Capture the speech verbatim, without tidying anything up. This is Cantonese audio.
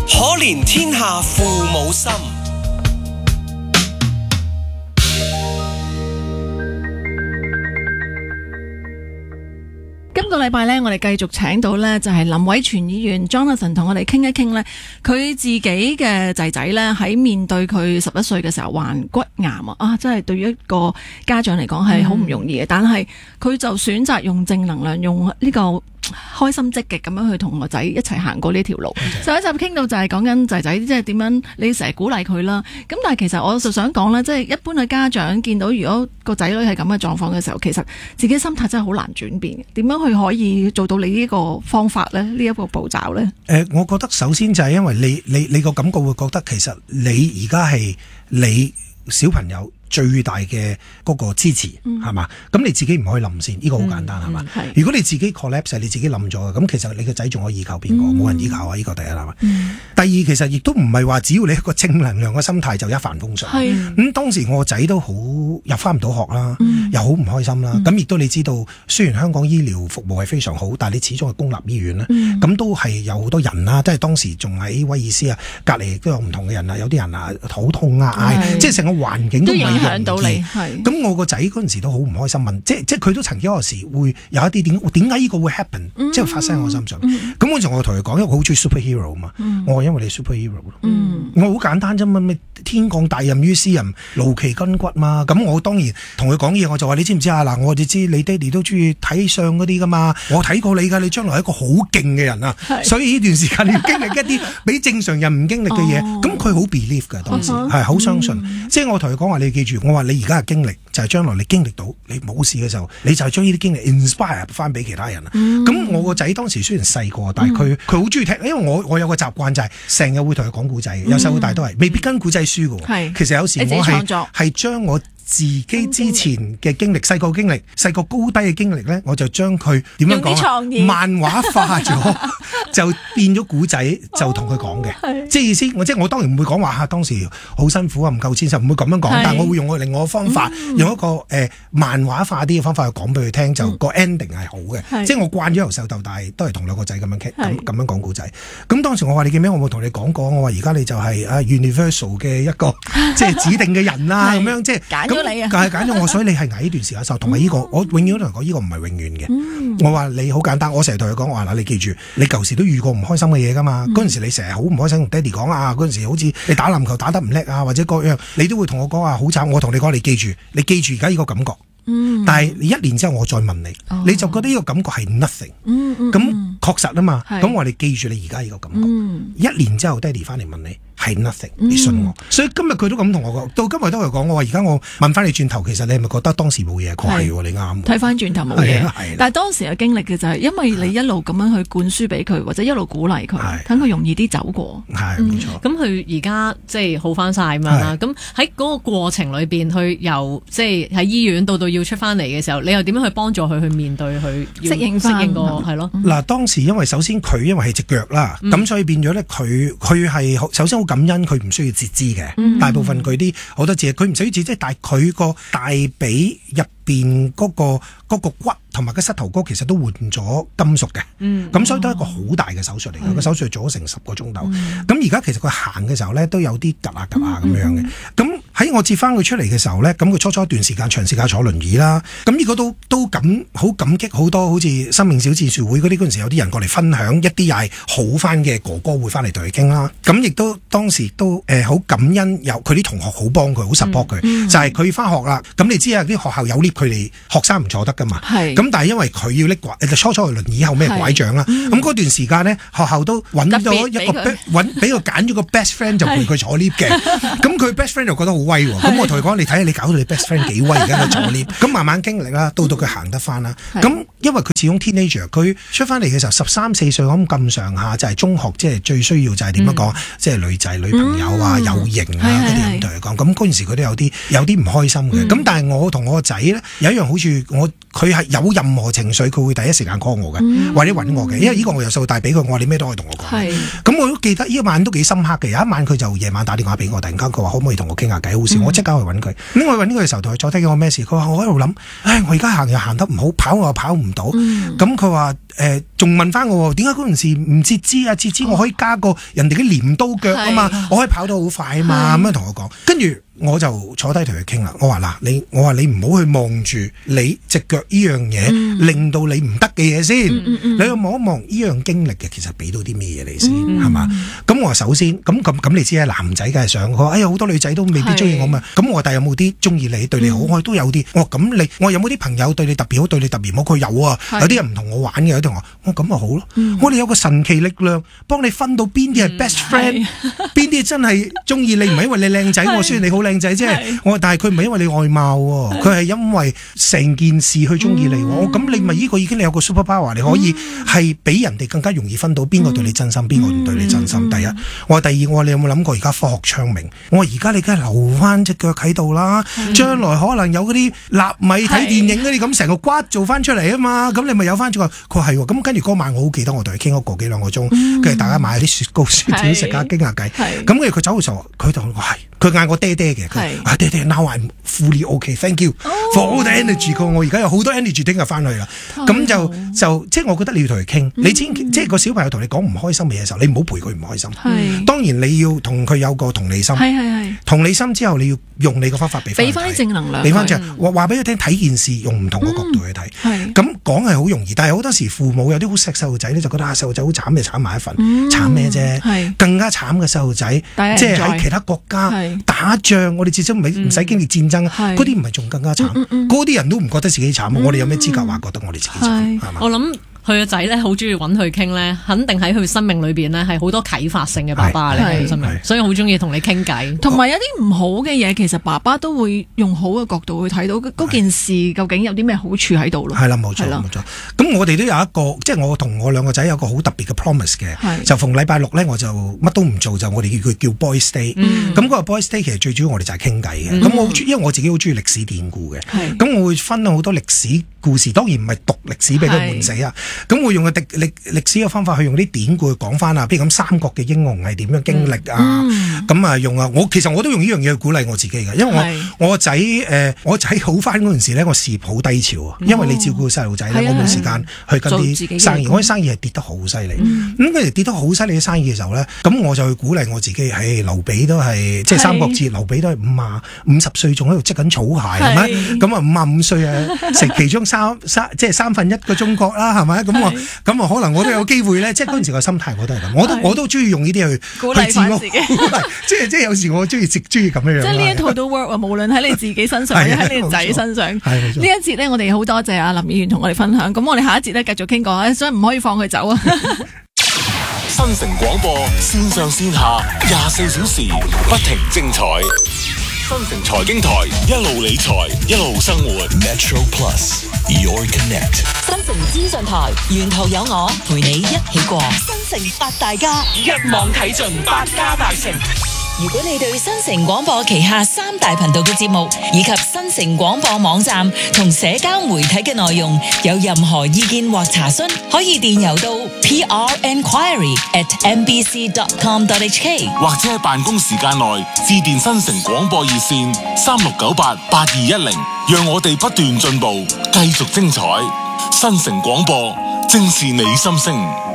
可憐天下父母心。 今個禮拜咧，我哋繼續請到咧就係林偉全議員 Jonathan 同我哋傾一傾咧，佢自己嘅仔仔咧喺面對佢十一歲嘅時候患骨癌啊，啊，真係對於一個家長嚟講係好唔容易嘅，嗯、但係佢就選擇用正能量，用呢個開心積極咁樣去同個仔一齊行過呢條路。嗯、上一集傾到就係講緊仔仔即係點樣，你成日鼓勵佢啦。咁但係其實我就想講咧，即係一般嘅家長見到如果個仔女係咁嘅狀況嘅時候，其實自己心態真係好難轉變。點樣去可以做到你呢個方法咧？呢、這、一個步驟咧？ 誒、呃，我覺得首先就係因為你你你個感覺會覺得其實你而家係你小朋友最大嘅嗰個支持係嘛？咁、嗯、你自己唔可以冧先，呢、這個好簡單係嘛？ 嗯、 如果你自己 collapse 你自己冧咗嘅，咁其實你個仔仲可以依靠邊個？冇、嗯、人依靠啊！呢、這個第一啦。嗯、第二其實亦都唔係話只要你一個正能量嘅心態就一帆風順。咁、嗯、當時我個仔都好又翻唔到學啦，嗯、又好唔開心啦。咁亦、嗯、都你知道，雖然香港醫療服務係非常好，但係你始終係公立醫院咧，咁、嗯、都係有好多人啦。即係當時仲喺威爾斯啊，隔離都有唔同嘅人啊，有啲人啊肚痛啊，嗌，即係成個環境都唔係影響到你。 咁我個仔嗰陣時都好唔開心，問即即係佢都曾經有時會有一啲點點解呢個會 happen，、嗯、即係發生喺我身上。咁嗰陣我同佢講，因為我好中意 superhero 嘛，嗯、我話因為你 superhero 咯、嗯，我好簡單啫嘛，咩天降大任於斯人，勞其筋骨嘛。咁我當然同佢講嘢，我就話你知唔知啊？嗱，我哋知你爹哋都中意睇相嗰啲噶嘛，我睇過你噶，你將來係一個好勁嘅人啊，是所以呢段時間你要經歷一啲比正常人唔經歷嘅嘢。咁佢好 believe 㗎，當時係好、uh huh. 相信。嗯、即係我同佢講話，你記住，我話你而家經歷就係、是、將來你經歷到你冇事嘅時候，你就係將呢啲經歷 inspire 翻俾其他人啊。咁、嗯、我個仔當時雖然細個，但係佢佢好中意聽，因為我我有個習慣就係成日會同佢講古仔，由細到大都係未必跟古仔書嘅。係、嗯，其實有時我係係將我自己之前嘅經歷，細個經歷，細個高低嘅經歷咧，我就將佢點樣講漫畫化咗，就變咗古仔，就同佢講嘅。即係意思，我即係我當然唔會講話嚇當時好辛苦啊，唔夠錢就唔會咁樣講，是但係我會用我另外嘅方法，嗯、用一個誒、呃、漫畫化啲嘅方法去講俾佢聽，就、嗯、個 ending 係好嘅。是即係我慣咗由細到大都係同兩個仔咁樣傾，咁咁樣講古仔。咁當時我話你記唔記得我冇同你講過？我話而家你就係啊 Universal 嘅一個即係指定嘅人啦，咁樣即係揀咗你啊，係揀咗我，所以你係捱呢段時間受，同埋呢個我永遠都同佢講呢個唔係永遠嘅。嗯、我話你好簡單，我成日同佢講，我話嗱，你記住，你舊時都遇過唔開心嘅嘢噶嘛，嗰陣、嗯、時你成日好唔開心同爹哋講啊，嗰陣時好似你打籃球打得唔叻啊，或者各樣，你都會同我講啊好慘，我同你講，你記住，你記住而家呢個感覺。嗯、但係你一年之後我再問你，哦、你就覺得呢個感覺係 nothing。咁、嗯嗯嗯、確實啊嘛，咁是我哋記住你而家呢個感覺。嗯、一年之後爹哋翻嚟問你。係 nothing，你信我。嗯、所以今日佢都咁同我講，到今日都係講，我話而家我問翻你轉頭，其實你係咪覺得當時冇嘢？佢係喎，你啱。睇翻轉頭冇嘢，但係當時嘅經歷嘅就係，因為你一路咁樣去灌輸俾佢，或者一路鼓勵佢，等佢容易啲走過。係冇錯。咁佢而家即係好翻晒咁樣啦。咁喺嗰個過程裏邊，佢由即係喺醫院到到要出翻嚟嘅時候，你又點樣去幫助佢去面對佢適應適應個係咯？嗱，當時因為首先佢因為係隻腳啦，咁、嗯、所以變咗咧，佢佢係首先好感恩，佢唔需要截肢嘅，嗯、大部分佢啲好多字，佢唔需要截肢，但係佢個大髀入邊嗰個嗰個骨同埋個膝頭哥其實都換咗金屬嘅，咁、嗯、所以都係一個好大嘅手術嚟嘅，個、嗯、手術做咗成十個鐘頭。咁而家其實佢行嘅時候咧，都有啲夾下夾下咁樣嘅。咁喺、嗯、我接翻佢出嚟嘅時候咧，咁佢初初一段時間長時間坐輪椅啦，咁呢個都都感好感激好多，好似生命小戰士會嗰啲嗰陣時有啲人過嚟分享一啲又係好翻嘅哥哥會翻嚟同佢傾啦。咁亦都當時都誒好、呃、感恩有佢啲同學好幫佢，好 support 佢，嗯嗯、就係佢翻學啦。咁你知啊，啲學校有 lift 佢哋學生唔坐得噶嘛，咁是但係因為佢要拎拐，初初輪椅後咩拐杖啦，咁嗰、嗯、段時間咧學校都揾咗一個揾俾佢揀咗個 best friend 就陪佢坐 lift 嘅，咁佢 best friend 就覺得好威喎，咁我同佢講，你睇下你搞到你 best friend 幾威而家佢坐 lift，咁慢慢經歷啦，到到佢行得翻啦，咁是因為佢始終 teenager， 佢出翻嚟嘅時候十三四歲咁咁上下，就係、是、中學，即、就、係、是、最需要就係點樣講，即係、嗯、女仔女朋友啊，嗯、有型啊嗰啲咁同佢講，咁嗰陣時佢都有啲有啲唔開心嘅，咁、嗯、但係我同我個仔咧有一樣好處，我佢係有任何情緒，佢會第一時間 call 我嘅，嗯、或者揾我嘅，因為呢個我由細到大俾佢，我話你咩都可以同我講。咁是我都記得呢一晚都幾深刻嘅，有一晚佢就夜晚打電話俾我，突然間佢話可唔可以同我傾下偈， 好笑，我即刻去揾佢。咁我揾佢嘅時候同佢坐低，我咩事？佢話我喺度諗，唉，我而家行又行得唔好，跑我又跑唔到。咁佢話誒，仲問翻我點解嗰陣時唔截肢啊？截肢我可以加個人哋嘅鐮刀腳啊嘛，我可以跑得好快啊嘛，咁樣同我講，跟住。我就坐低同佢傾啦，我話嗱你，我話你唔好去望住你隻腳呢樣嘢，嗯、令到你唔得嘅嘢先，嗯嗯嗯、你去望一望呢樣經歷嘅，其實俾到啲咩嘢你先，係嘛、嗯？咁我話首先，咁咁咁你知啊，男仔梗係想，佢話哎呀好多女仔都未必中意我嘛，咁是我話但有冇啲中意你對你好，嗯、我都有啲，我話咁你，我有冇啲朋友對你特別好，對你特別好？佢有啊，是有啲人唔同我玩嘅，有啲同我，我咁咪好咯，嗯、我哋有個神奇力量幫你分到邊啲係 best friend，邊啲真係中意你，唔係因為你靚仔，我雖然你好靚仔啫。但係佢唔係因為你外貌喎，佢係因為成件事去中意你喎。咁、嗯、你咪呢個已經你有個 super power，你可以係比人哋更加容易分到邊個對你真心，邊個唔對你真心。第一，我話第二，我話你有冇諗過而家科學昌明？我話而家你梗係留翻隻腳喺度啦，嗯、將來可能有嗰啲納米睇電影嗰啲咁成個骨做翻出嚟啊嘛，咁你咪有翻咗個。佢話係喎，咁跟住嗰晚我好記得我同佢傾咗個幾兩個鐘，跟住、嗯、大家買啲雪糕雪條食下傾下偈。咁跟住佢走嘅時候，佢同我係佢嗌我爹爹嘅，啊爹爹。Now I'm fully okay，thank you for all the energy。我而家有好多 energy 聽日翻去啦，咁就就即係我覺得你要同佢傾，你千即係個小朋友同你講唔開心嘅嘢嘅時候，你唔好陪佢唔開心。當然你要同佢有個同理心，同理心之後你要用你個方法俾俾翻正能量， 俾翻正話話俾佢聽，睇件事用唔同個角度去睇。咁講係好容易，但係好多時父母有啲好錫細路仔咧，就覺得啊細路仔好慘，就慘埋一份，慘咩啫？更加慘嘅細路仔，即係喺其他國家打仗，我哋至少唔係唔使經歷戰爭，嗰啲唔係仲更加慘，嗰啲人都唔覺得自己慘，我哋有咩資格話覺得我哋自己慘？係嘛？ 我諗佢個仔咧好中意揾佢傾咧，肯定喺佢生命裏邊咧係好多啟發性嘅爸爸嚟嘅，生命，所以好中意同你傾偈。 同埋有啲唔好嘅嘢，其實爸爸都會用好嘅角度去睇到嗰件事究竟有啲咩好處喺度咯。係啦， 冇錯冇錯。咁我哋都有一個，即係我同我兩個仔有個好特別嘅 promise 嘅，就逢禮拜六咧我就乜都唔做，就我哋叫佢叫 boy stay。咁嗰個 boy stay 其實最主要我哋就係傾偈嘅。咁我因為我自己好中意歷史典故嘅，咁我會分享好多歷史故事，當然唔係讀歷史俾佢悶死啊。咁我用個歷歷歷史嘅方法去用啲典故去講翻啊，譬如咁三國嘅英雄係點樣經歷啊，咁啊、嗯、用啊，我其實我都用呢樣嘢去鼓勵我自己嘅，因為我是我個仔誒，我仔好翻嗰陣時咧，我事業好低潮啊，因為你照顧細路仔咧，我冇時間去跟啲生意，我啲生意係跌得好犀利，咁佢哋跌得好犀利嘅生意嘅時候咧，咁我就去鼓勵我自己，唉，劉備都係即係三國志，劉備都係五啊五十歲仲喺度織緊草鞋係咪？咁啊五啊五歲啊食其中三三即係三分一個中國啦係咪？咁我咁啊，可能我都有機會咧，即係嗰陣時個心態我都係咁，我都我都中意用呢啲去鼓勵翻自己， 即係即係有時我中意直中意咁樣樣。 即係呢一套都 work 啊，無論喺你自己身上，或者喺你仔身上。呢一節咧，我哋好多謝阿林議員同我哋分享。咁我哋下一節咧繼續傾過，所以唔可以放佢走啊！ 新城廣播線上線下廿四小時不停精彩。新城財經台一路理財一路生活 Metro Plus Your Connect 新城資訊台沿途有我陪你一起過新城八大家一網睇盡百家大成。 如果你對新城廣播旗下三大頻道嘅節目以及新城廣播網站同社交媒體嘅內容有任何意見或查詢，可以電郵到 p r enquiry at m b c dot com dot h k 或者喺辦公時間內致電新城廣播熱線三六九八八二一零，讓我哋不斷進步，繼續精彩。新城廣播正是你心聲。